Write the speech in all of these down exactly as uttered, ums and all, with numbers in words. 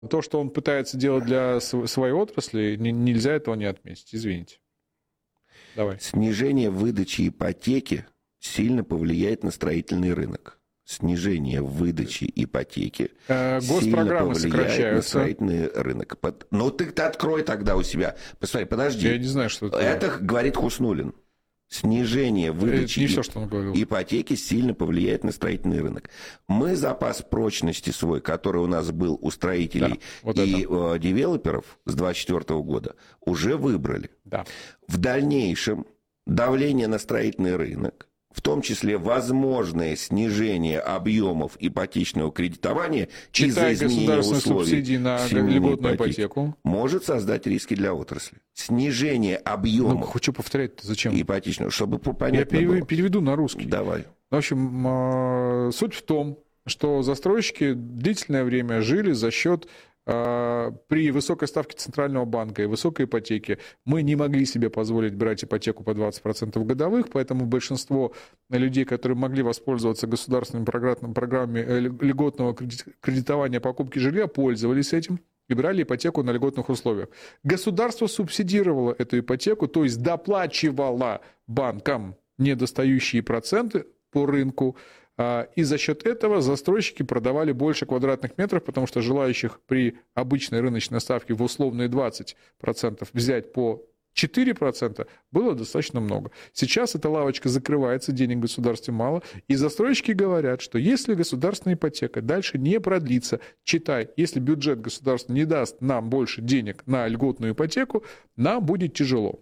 То, что он пытается делать для своей отрасли, нельзя этого не отметить, извините. Давай. Снижение выдачи ипотеки сильно повлияет на строительный рынок. Снижение выдачи ипотеки э, сильно повлияет на строительный рынок. Ну, ты-то открой тогда у себя. Посмотри, подожди. Я не знаю, что это. Это говорит Хуснуллин. Снижение выдачи не все, что он говорил. ипотеки сильно повлияет на строительный рынок. Мы запас прочности свой, который у нас был у строителей, да, вот и это. девелоперов с двадцать четвёртого года, уже выбрали. Да. В дальнейшем давление на строительный рынок, в том числе возможное снижение объемов ипотечного кредитования из-за изменения условий на льготную ипотеку, может создать риски для отрасли. Снижение объемов. Ну, хочу повторять, зачем? Ипотечного, чтобы понятно Я перев... было. переведу на русский. Давай. В общем, суть в том, что застройщики длительное время жили за счет при высокой ставке Центрального банка и высокой ипотеке мы не могли себе позволить брать ипотеку по двадцать процентов годовых, поэтому большинство людей, которые могли воспользоваться государственными программами льготного кредитования покупки жилья, пользовались этим и брали ипотеку на льготных условиях. Государство субсидировало эту ипотеку, то есть доплачивало банкам недостающие проценты по рынку, и за счет этого застройщики продавали больше квадратных метров, потому что желающих при обычной рыночной ставке в условные двадцать процентов взять по четыре процента было достаточно много. Сейчас эта лавочка закрывается, денег в государстве мало, и застройщики говорят, что если государственная ипотека дальше не продлится, читай, если бюджет государства не даст нам больше денег на льготную ипотеку, нам будет тяжело.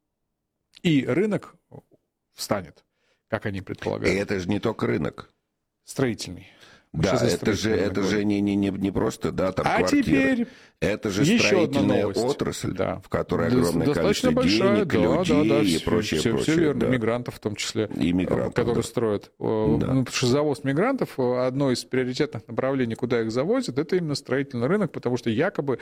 И рынок встанет, как они предполагают. И это же не только рынок. Строительный. Мы да, это же, это же не, не, не просто, да, там а квартиры. Теперь это же строительная отрасль, да. в которой огромное Достаточно количество большая, денег, да, людей да, да, и все, прочее, все, прочее. Все верно, да. мигрантов в том числе, и мигрантов, которые да. строят. Да. Ну, потому что завоз мигрантов, одно из приоритетных направлений, куда их завозят, это именно строительный рынок, потому что якобы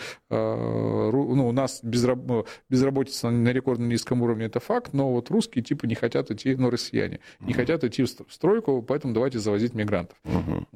ну, у нас безраб... безработица на рекордно низком уровне, это факт, но вот русские типа не хотят идти, ну, россияне, не угу. хотят идти в стройку, поэтому давайте завозить мигрантов. Угу.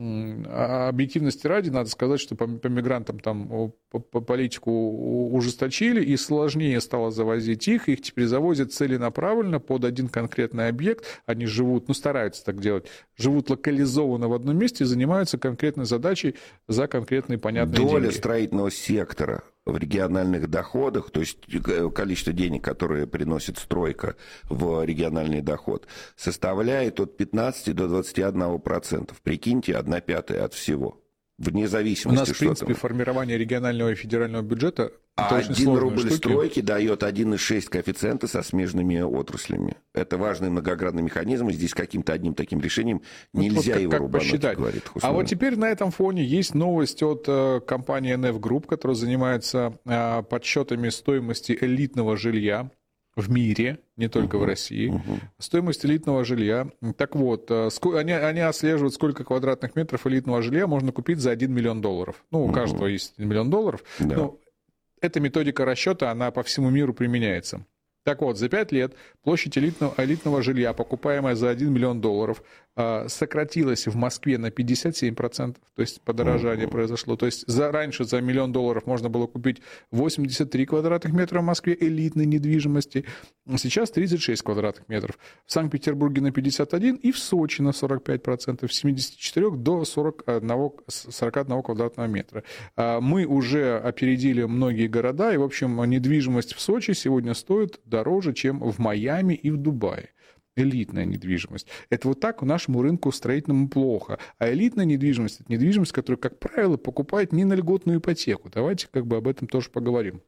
А объективности ради, надо сказать, что по, по мигрантам там по, по политику ужесточили, и сложнее стало завозить их, их теперь завозят целенаправленно под один конкретный объект, они живут, ну стараются так делать, живут локализованно в одном месте и занимаются конкретной задачей за конкретные понятные деньги. Доля строительного сектора в региональных доходах, то есть количество денег, которые приносит стройка в региональный доход, составляет от пятнадцати до двадцати одного процента. Прикиньте, одна пятая от всего. Вне зависимости. У нас, в принципе, там. формирование регионального и федерального бюджета а один рубль штуки. Стройки дает один целых шесть десятых коэффициента со смежными отраслями. Это важный многогранный механизм, и здесь каким-то одним таким решением нельзя вот, вот, его как рубануть, посчитать. Говорит Хуснуллин. А вот теперь на этом фоне есть новость от э, компании эн эф Group, которая занимается э, подсчетами стоимости элитного жилья в мире, не только uh-huh, в России. Uh-huh. Стоимость элитного жилья. Так вот, они, они отслеживают, сколько квадратных метров элитного жилья можно купить за один миллион долларов. Ну, у uh-huh. каждого есть один миллион долларов. Да. Но эта методика расчета, она по всему миру применяется. Так вот, за пять лет площадь элитного, элитного жилья, покупаемая за один миллион долларов, сократилась в Москве на пятьдесят семь процентов, то есть подорожание uh-huh. произошло. То есть за, раньше за миллион долларов можно было купить восемьдесят три квадратных метра в Москве элитной недвижимости, сейчас тридцать шесть квадратных метров. В Санкт-Петербурге на пятьдесят один и в Сочи на сорок пять процентов, с семидесяти четырёх до сорока одного, сорока одного квадратного метра. Мы уже опередили многие города, и, в общем, недвижимость в Сочи сегодня стоит дороже, чем в Майами и в Дубае. Элитная недвижимость. Это вот так нашему рынку строительному плохо. А элитная недвижимость — это недвижимость, которую, как правило, покупают не на льготную ипотеку. Давайте как бы об этом тоже поговорим.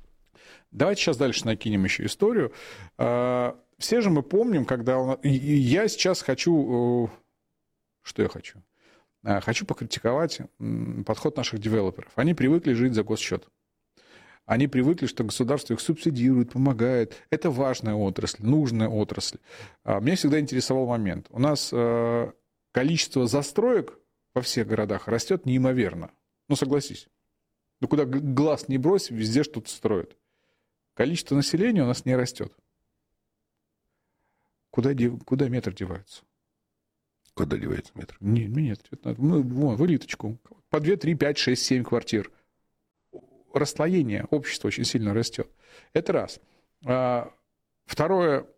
Давайте сейчас дальше накинем еще историю. Все же мы помним, когда... Я сейчас хочу... Что я хочу? Хочу покритиковать подход наших девелоперов. Они привыкли жить за госсчет. Они привыкли, что государство их субсидирует, помогает. Это важная отрасль, нужная отрасль. Меня всегда интересовал момент. У нас количество застроек во всех городах растет неимоверно. Ну, согласись. Ну, куда глаз не брось, везде что-то строят. Количество населения у нас не растет. Куда, дев... Куда метр девается? Куда девается метр? Нет, нет. Ну, вон, в элиточку. По две, три, пять, шесть, семь квартир. расслоение общества очень сильно растет. Это раз. Второе,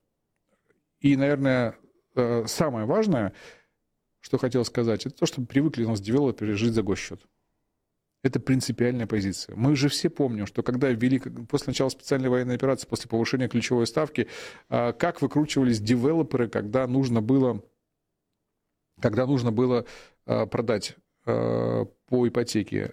и, наверное, самое важное, что хотел сказать, это то, что привыкли у нас девелоперы жить за госсчет. Это принципиальная позиция. Мы же все помним, что когда ввели, после начала специальной военной операции, после повышения ключевой ставки, как выкручивались девелоперы, когда нужно было, когда нужно было продать по ипотеке.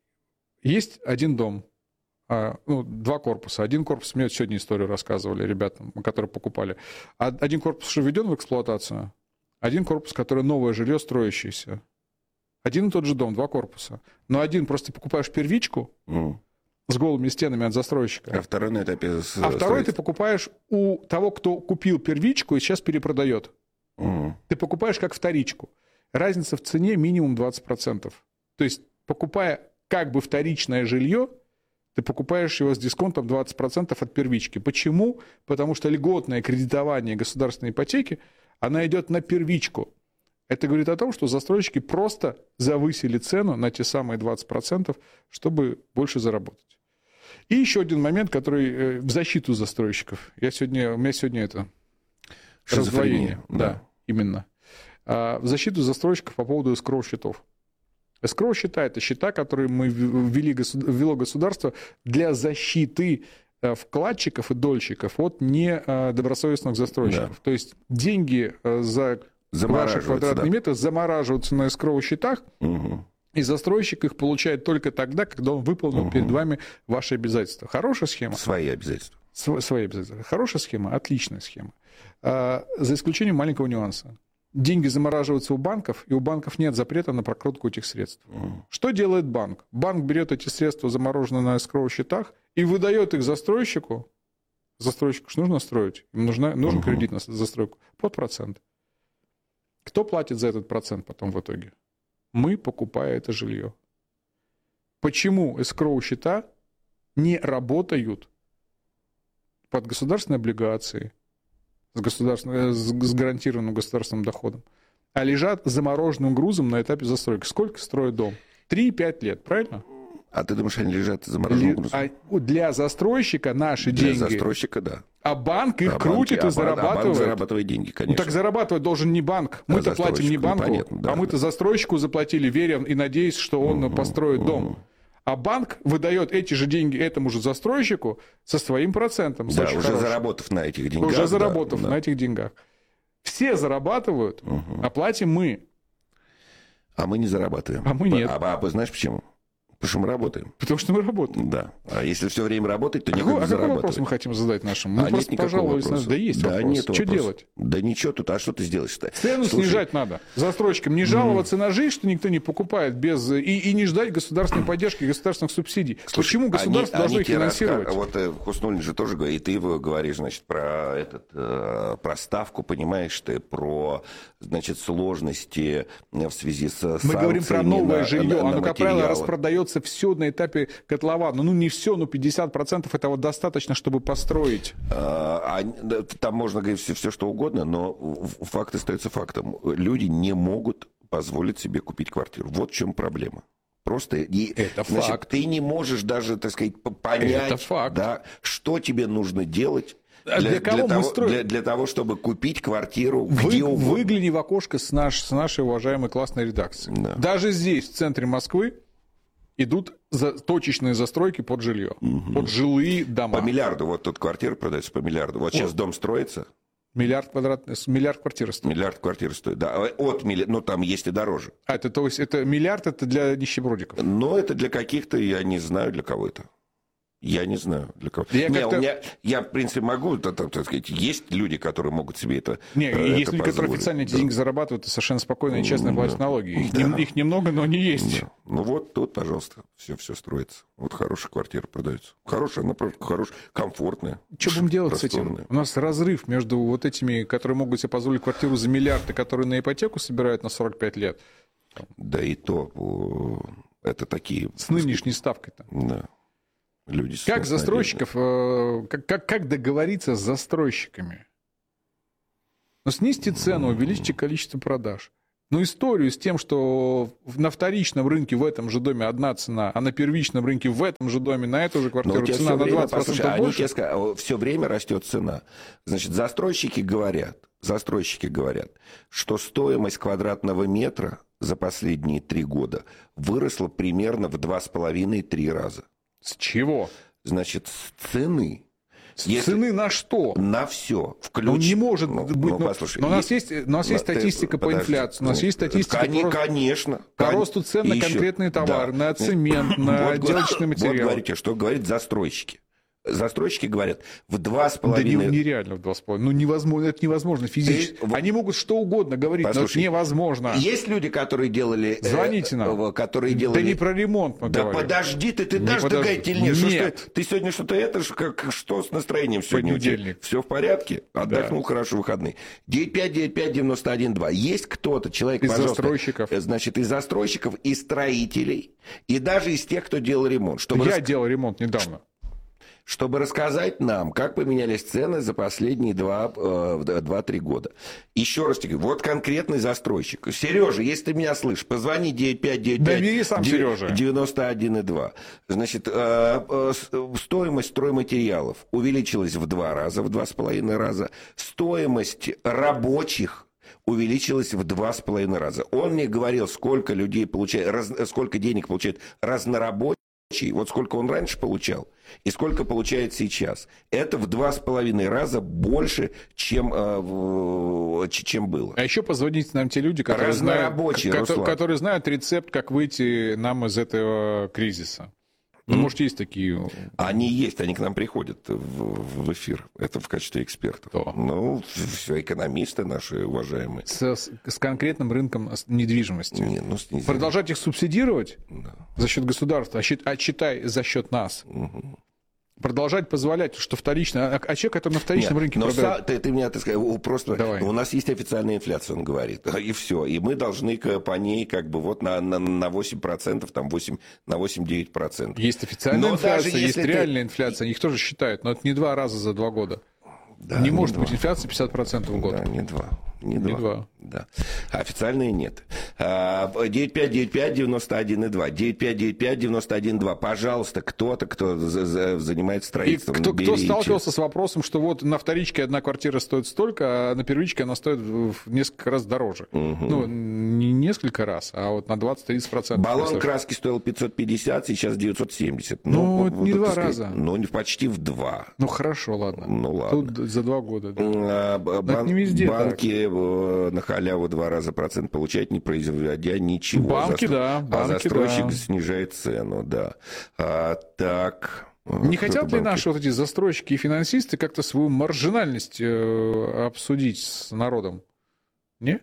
Есть один дом, ну, два корпуса. Один корпус, мне сегодня историю рассказывали ребятам, которые покупали. Один корпус уже введен в эксплуатацию, один корпус, который новое жилье строящееся. Один и тот же дом, два корпуса. Но один просто покупаешь первичку mm. с голыми стенами от застройщика. А второй на этапе... А второй ты покупаешь у того, кто купил первичку и сейчас перепродает. Mm. Ты покупаешь как вторичку. Разница в цене минимум двадцать процентов. То есть, покупая как бы вторичное жилье, ты покупаешь его с дисконтом двадцать процентов от первички. Почему? Потому что льготное кредитование государственной ипотеки, она идет на первичку. Это говорит о том, что застройщики просто завысили цену на те самые двадцать процентов, чтобы больше заработать. И еще один момент, который в защиту застройщиков. Я сегодня, у меня сегодня это раздвоение. Да, да, именно. В защиту застройщиков по поводу эскроу-счетов. Эскроу-счета – это счета, которые мы ввели, ввело государство для защиты вкладчиков и дольщиков от недобросовестных застройщиков. Да. То есть деньги за ваши квадратные да. метры замораживаются на эскроу-счетах, угу. и застройщик их получает только тогда, когда он выполнил угу. перед вами ваши обязательства. Хорошая схема? Свои обязательства. Св- свои обязательства. Хорошая схема? Отличная схема. А, за исключением маленького нюанса. Деньги замораживаются у банков, и у банков нет запрета на прокрутку этих средств. Угу. Что делает банк? Банк берет эти средства, замороженные на эскроу-счетах, и выдает их застройщику. Застройщику же нужно строить. Им нужна, нужен угу. кредит на застройку под процент. Кто платит за этот процент потом в итоге? Мы, покупая это жилье. Почему эскроу-счета не работают под государственные облигации с, государственным, с гарантированным государственным доходом, а лежат замороженным грузом на этапе застройки? Сколько строит дом? три-пять лет, правильно? А ты думаешь, они лежат замороженным грузом? А для застройщика наши для деньги... Для застройщика, да. А банк их а крутит банки, и зарабатывает. А банк зарабатывает деньги, конечно. Ну, так зарабатывать должен не банк. Мы-то а платим не банку, понятно, да, а мы-то да. застройщику заплатили, веря и надеясь, что он угу, построит угу. дом. А банк выдает эти же деньги этому же застройщику со своим процентом. Да, уже хорошим. заработав на этих деньгах. Уже заработав да, на да. этих деньгах. Все зарабатывают, угу. а платим мы. А мы не зарабатываем. А мы нет. А, а, а знаешь почему? Потому что мы работаем. Потому что мы работаем. Да. А если все время работать, то а некогда а зарабатывать. какой вопрос мы хотим задать нашим? Мы а просто пожаловались. На... Да есть да, вопрос. Нет что вопроса. делать? Да ничего тут. А что ты сделаешь-то? Цену Слушай... снижать надо. Застройщикам не жаловаться mm. на жизнь, что никто не покупает, без... и, и не ждать государственной поддержки, государственных субсидий. Слушай, Почему государство они, должно их финансировать? Раска... Вот э, Хуснуллин же тоже говорит, и ты говоришь, значит, про, этот, э, про ставку, понимаешь ты, про, значит, сложности в связи с Мы говорим про новое на, жилье. На, Оно, на как правило, распродается все на этапе котлована. Ну, не все, но пятьдесят процентов этого достаточно, чтобы построить. А, а, там можно говорить все, все, что угодно, но факт остается фактом. Люди не могут позволить себе купить квартиру. Вот в чем проблема. Просто и, это значит, факт. Ты не можешь даже, так сказать, понять, это факт. Да, что тебе нужно делать. Для, для, кого для, мы того, для, для того, чтобы купить квартиру Вы, где угодно. Выгляни в окошко с, наш, с нашей уважаемой классной редакцией. Да. Даже здесь, в центре Москвы, идут за, точечные застройки под жилье, угу. под жилые дома. По миллиарду. Вот тут квартира продается по миллиарду. Вот, вот. Сейчас дом строится. Миллиард квадратных, миллиард квартир стоит. Миллиард квартир стоит, да. От миллиарда, ну там есть и дороже. А, это, то есть, это миллиард, это для нищебродиков? Ну, это для каких-то, я не знаю, для кого это. Я не знаю, для кого. Я, не, у меня, я, в принципе, могу, так, так сказать, есть люди, которые могут себе это Не, это есть люди, которые официально эти да. деньги зарабатывают и совершенно спокойно и честно платят да. налоги. Их, да. не, их немного, но они есть. Да. Ну вот тут, пожалуйста, все, все строится. Вот хорошая квартира продается. Хорошая, она хорошая, комфортная. Что будем делать с этим? У нас разрыв между вот этими, которые могут себе позволить квартиру за миллиарды, которые на ипотеку собирают на сорок пять лет. Да и то, это такие... С нынешней ставкой-то. Да. Люди как застройщиков, э, как, как, как договориться с застройщиками? Ну, снизьте цену, увеличьте количество продаж. Ну, историю с тем, что на вторичном рынке в этом же доме одна цена, а на первичном рынке в этом же доме на эту же квартиру цена на двадцать процентов послушай, больше. Они тебе, все время растет цена. Значит, застройщики говорят, застройщики говорят, что стоимость квадратного метра за последние три года выросла примерно в два с половиной-три раза. С чего? Значит, с цены. С Если... цены на что? На все. Включ... Ну, не может ну, быть. Ну, но, послушай, но у нас есть, у нас есть ты, статистика подожди, по инфляции, у нас ну, есть статистика кон- по, конечно, по кон... росту цен на еще, конкретные товары, да. на цемент, на вот, отделочные материалы. Вот говорите, что говорят застройщики. Застройщики говорят, в два с Да половиной... нереально в два с половиной. Ну, невозможно, это невозможно физически. Ты... Они могут что угодно говорить, Послушай, но это невозможно. Есть люди, которые делали... Звоните нам. Э, которые делали... Да не про ремонт мы Да говорим. подожди ты, ты не дашь подож... догадить или нет? Нет. Что, что, ты сегодня что-то это, как, что с настроением сегодня? Понедельник. Все в порядке? Отдохнул да. хорошо выходные. девять пять девять пять девяносто один два. Есть кто-то, человек, из пожалуйста... застройщиков. Значит, из застройщиков, из строителей, и даже из тех, кто делал ремонт. Чтобы Я рас... делал ремонт недавно. Чтобы рассказать нам, как поменялись цены за последние два-три года. Еще раз тебе говорю, вот конкретный застройщик. Сережа, если ты меня слышишь, позвони девять пять девять пять девяносто один два. Значит, стоимость стройматериалов увеличилась в два раза, в два с половиной раза. Стоимость рабочих увеличилась в два с половиной раза. Он мне говорил, сколько людей получает, раз, сколько денег получает разнорабочий. Вот сколько он раньше получал и сколько получает сейчас. Это в два с половиной раза больше, чем, э, чем было. А еще позвоните нам те люди, которые знают, Руслан. которые знают рецепт, как выйти нам из этого кризиса. Ну, mm. может, есть такие... Они есть, они к нам приходят в, в эфир. Это в качестве экспертов. Кто? Ну, все экономисты наши уважаемые. С, с конкретным рынком недвижимости. Не, ну, с Продолжать их субсидировать да. за счет государства, а считай за счет нас. Угу. Продолжать позволять, что вторично... А, а человек, который на вторичном Нет, рынке но продает... Са, ты, ты меня, так сказать, просто... Давай. У нас есть официальная инфляция, он говорит, и все. И мы должны по ней как бы вот на, на, на восемь процентов, там восемь, на восемь-девять процентов. Есть официальная но инфляция, есть ты... реальная инфляция. Их тоже считают, но это не два раза за два года. Да, не, не может два. быть инфляция пятьдесят процентов в год. Да, не два. Не, не два. два. Да. А официальные нет. девять пять девять пять девяносто один два. девять пять девять пять девяносто один два. Пожалуйста, кто-то, кто занимается строительством, И кто, кто наберите. сталкивался с вопросом, что вот на вторичке одна квартира стоит столько, а на первичке она стоит в несколько раз дороже. Угу. Ну, не несколько раз, а вот на двадцать-тридцать процентов. Баллон краски стоил пятьсот пятьдесят, сейчас девятьсот семьдесят. Ну, ну это вот, не вот, два сказать, раза. Ну, почти в два. Ну, хорошо, ладно. Ну, ладно. Тут за два года. Да. А, бан- не везде банки так. На халяву два раза процент получать, не производя ничего. Банки, Застро... да. Банки, а застройщик да. снижает цену, да. А, так... Не хотят ли наши вот эти застройщики и финансисты как-то свою маржинальность э, обсудить с народом? Не?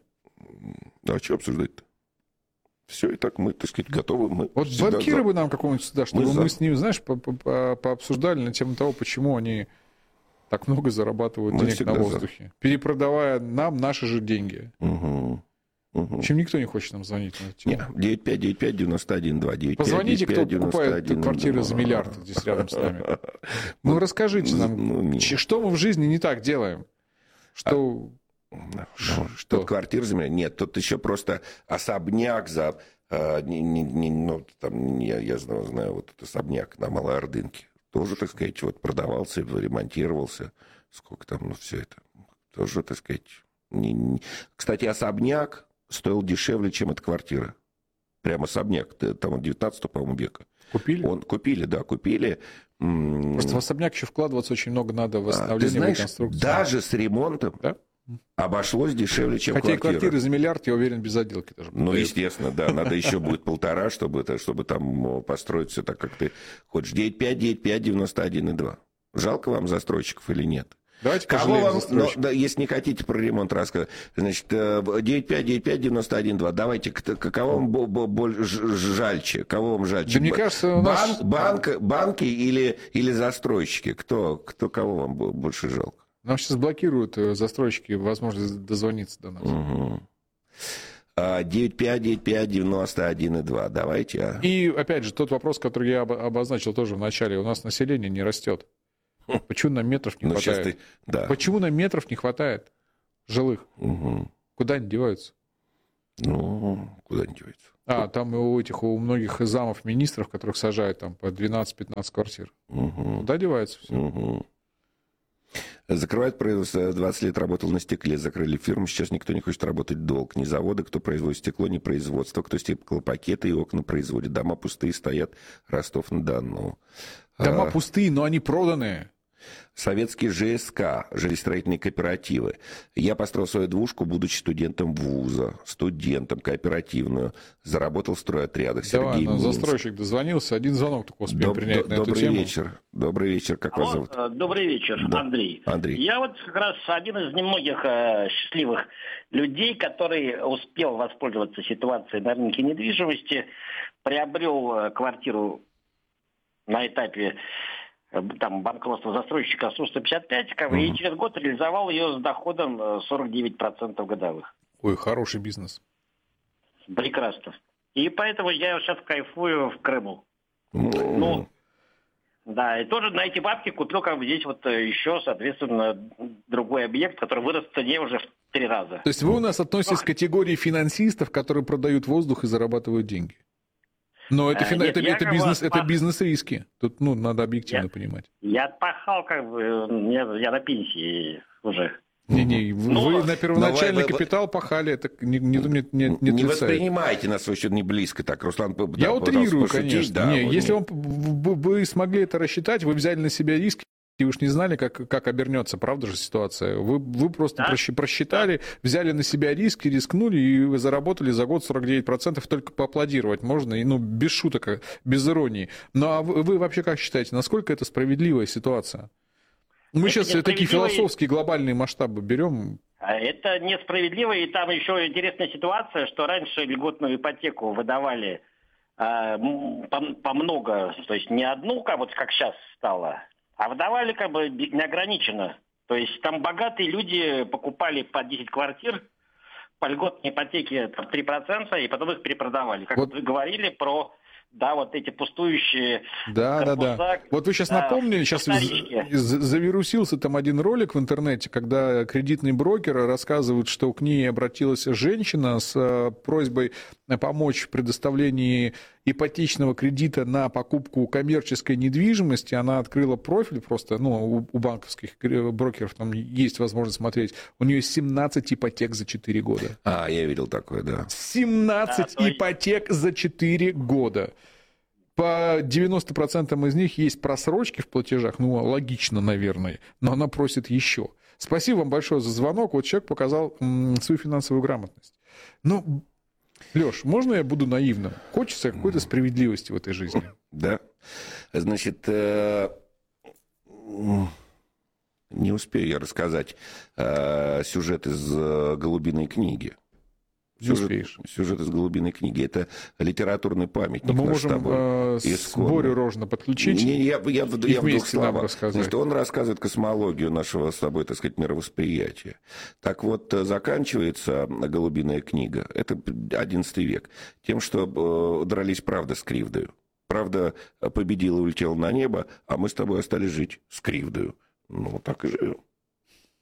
А что обсуждать-то? Все, и так мы, так сказать, готовы. Мы вот банкиры за... бы нам какого-нибудь сюда, чтобы мы, мы за... с ними, знаешь, по- по- пообсуждали на тему того, почему они так много зарабатывают мы денег на воздухе, за... перепродавая нам наши же деньги. Угу. Угу. В общем, никто не хочет нам звонить на эту тему. девять пять девять пять девяносто один два. Позвоните, кто покупает квартиры за миллиард здесь рядом с нами. Ну, расскажите нам, что мы в жизни не так делаем? Что... Что? Что? Квартира за миллиард? Нет, тут еще просто особняк за... Не, не, не, ну, там, я, я знаю, знаю, вот этот особняк на Малой Ордынке. Тоже, так сказать, вот продавался, ремонтировался. Сколько там, ну, все это. Тоже, так сказать... Не, не... Кстати, особняк стоил дешевле, чем эта квартира. Прям особняк. Там девятнадцатого, по-моему, века. Купили? Он, купили, да, купили. Просто в особняк еще вкладываться очень много надо в восстановление, а, ты знаешь, реконструкцию. Даже с ремонтом да? обошлось дешевле, чем Хотя квартира. Хотя квартиры за миллиард, я уверен, без отделки даже. Ну, естественно, да. Надо еще будет полтора, чтобы, чтобы там построить все так, как ты хочешь. девять пять девять пять девяносто один два. Жалко вам застройщиков или нет? Давайте Кого вам, ну, да, если не хотите про ремонт рассказать, значит, девять пять девять пять девяносто один два. Давайте, кого вам более жальче? Кого вам жальче? Да, мне кажется, Бан, наш... банк, банки или, или застройщики? Кто, кто, кого вам больше жалко? Нам сейчас блокируют застройщики возможность дозвониться до нас. Угу. девять пять девять пять девяносто один два. Давайте. А. И, опять же, тот вопрос, который я обозначил тоже в начале. У нас население не растет. Почему нам метров не ну, хватает? Ты... Да. Почему нам метров не хватает жилых? Угу. Куда они деваются? Ну, куда не девается. А, там у этих, у многих замов министров, которых сажают там по двенадцать-пятнадцать квартир. Угу. Куда девается все? Угу. Закрывают производство. двадцать лет работал на стекле, закрыли фирму. Сейчас никто не хочет работать в долг. Ни заводы, кто производит стекло, ни производство. Кто стеклопакеты и окна производит. Дома пустые стоят. Ростов-на-Дону. Дома а... пустые, но они проданные. Советские ЖСК, жилищно-строительные кооперативы. Я построил свою двушку, будучи студентом вуза. Студентом кооперативную. Заработал в стройотрядах. Давай, Сергей ну, Минск. Застройщик дозвонился. Один звонок только успел Доб- принять на эту добрый тему. вечер. Добрый вечер. Как Алло, вас зовут? добрый вечер, Да. Андрей. Андрей. Я вот как раз один из немногих э, счастливых людей, который успел воспользоваться ситуацией на рынке недвижимости, приобрел э, квартиру на этапе э, там, банкротства застройщика Су сто пятьдесят пять, как бы, Мгм. и через год реализовал ее с доходом э, сорок девять процентов годовых. Ой, хороший бизнес. Прекрасно. И поэтому я сейчас кайфую в Крыму. Ну, Ну, да, и тоже на эти бабки купил как бы здесь вот э, еще, соответственно, другой объект, который вырос в цене уже в три раза. То есть вы у нас относитесь к категории финансистов, которые продают воздух и зарабатывают деньги. Но это, Э, фин- нет, это, я это как бизнес, бы это отпах- бизнес-риски. Тут, ну, надо объективно Я- понимать. Я отпахал, как бы, э, я, я на пенсии уже. Не-не, вы Ну, вы на первоначальный но вы- вы- капитал пахали, это не, не, не, не, не не отрицает. воспринимайте нас очень не близко так. Руслан Я да, пытался утрирую, пошутить, конечно. да, не, вот, если не. он, вы, вы смогли это рассчитать, вы взяли на себя риски, и уж не знали, как, как обернется, правда же, ситуация. Вы, вы просто Да? просчи- просчитали, взяли на себя риски, рискнули, и вы заработали за год сорок девять процентов, только поаплодировать можно, и, ну, без шуток, без иронии. Ну, а вы, вы вообще как считаете, насколько это справедливая ситуация? Мы Это сейчас такие несправедливо и- философские глобальные масштабы берем. А Это несправедливо, и там еще интересная ситуация, что раньше льготную ипотеку выдавали а, м, по, по много, то есть не одну, как вот как сейчас стало, а выдавали как бы неограниченно. То есть там богатые люди покупали по десять квартир по льготной ипотеке там, три процента, и потом их перепродавали. Как Вот- вот вы говорили про, да, вот эти пустующие Да, да, да. корпуса. Вот вы сейчас да, напомнили, сейчас вторички. завирусился там один ролик в интернете, когда кредитный брокер рассказывает, что к ней обратилась женщина с э, просьбой помочь в предоставлении ипотечного кредита на покупку коммерческой недвижимости. Она открыла профиль просто, ну, у, у банковских брокеров там есть возможность смотреть. У нее семнадцать ипотек за четыре года. А, я видел такое, да. семнадцать Да, то есть- ипотек за четыре года. По девяносто процентов из них есть просрочки в платежах. Ну, логично, наверное. Но она просит еще. Спасибо вам большое за звонок. Вот человек показал м, свою финансовую грамотность. Ну, Леш, можно я буду наивным? Хочется какой-то справедливости в этой жизни. Да. Значит, э, не успею я рассказать э, сюжет из э, «Голубиной книги». Не Сюжет, успеешь. сюжет из «Голубиной книги». Это литературный памятник. Да мы наш с можем тобой. э, Исконный. Борю Рожна подключить. Не, я, я, в- и я в двух вместе нам словах. рассказать. Значит, он рассказывает космологию нашего с тобой, так сказать, мировосприятия. Так вот, э, заканчивается «Голубиная книга», это одиннадцатый век, тем, что э, дрались правда с кривдою. Правда победила и улетела на небо, а мы с тобой остались жить с кривдою. Ну, так и живем.